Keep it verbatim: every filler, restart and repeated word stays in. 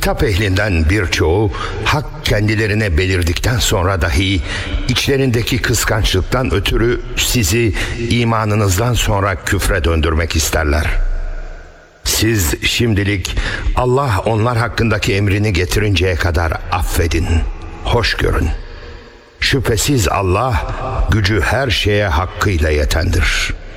Kitap ehlinden birçoğu hak kendilerine belirdikten sonra dahi içlerindeki kıskançlıktan ötürü sizi imanınızdan sonra küfre döndürmek isterler. Siz şimdilik Allah onlar hakkındaki emrini getirinceye kadar affedin, hoş görün. Şüphesiz Allah gücü her şeye hakkıyla yetendir.